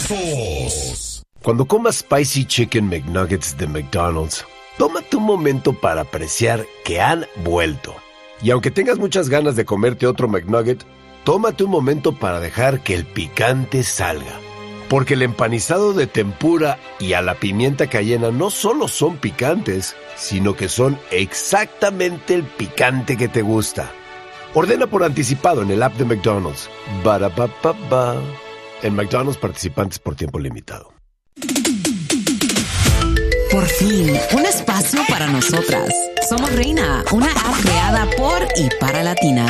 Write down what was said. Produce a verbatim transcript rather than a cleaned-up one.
Aplausos. Cuando comas Spicy Chicken McNuggets de McDonald's, tómate un momento para apreciar que han vuelto. Y aunque tengas muchas ganas de comerte otro McNugget, tómate un momento para dejar que el picante salga. Porque el empanizado de tempura y a la pimienta cayena no solo son picantes, sino que son exactamente el picante que te gusta. Ordena por anticipado en el app de McDonald's. Ba-da-ba-ba-ba. En McDonald's, participantes por tiempo limitado. Por fin, un espacio para nosotras. Somos Reina, una app creada por y para latinas.